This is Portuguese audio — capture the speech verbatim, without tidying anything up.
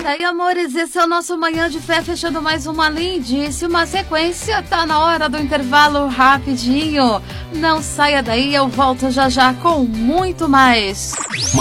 E aí, amores, esse é o nosso Manhã de Fé, fechando mais uma lindíssima sequência. Tá na hora do intervalo rapidinho. Não saia daí, eu volto já já com muito mais.